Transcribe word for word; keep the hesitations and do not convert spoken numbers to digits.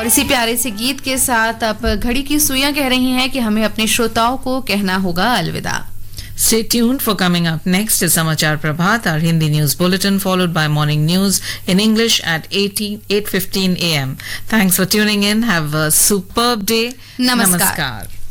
और इसी प्यारे से गीत के साथ अब घड़ी की सुइयां कह रही हैं कि हमें अपने श्रोताओं को कहना होगा अलविदा। Stay tuned for coming up next is Samachar Prabhat, our Hindi news bulletin, followed by morning news in English at eight fifteen a m. Thanks for tuning in. Have a superb day. Namaskar. Namaskar.